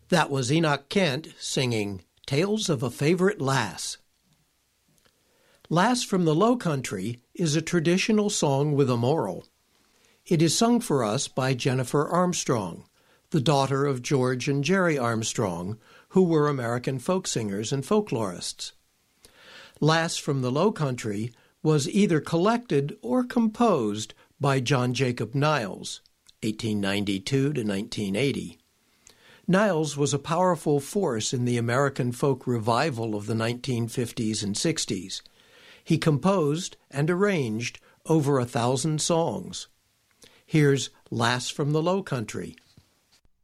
That was Enoch Kent singing Tales of a Favorite Lass. Lass from the Low Country is a traditional song with a moral. It is sung for us by Jennifer Armstrong, the daughter of George and Jerry Armstrong, who were American folk singers and folklorists. Lass from the Low Country was either collected or composed by John Jacob Niles, 1892 to 1980. Niles was a powerful force in the American folk revival of the 1950s and 60s. He composed and arranged over 1,000 songs. Here's Lass from the Low Country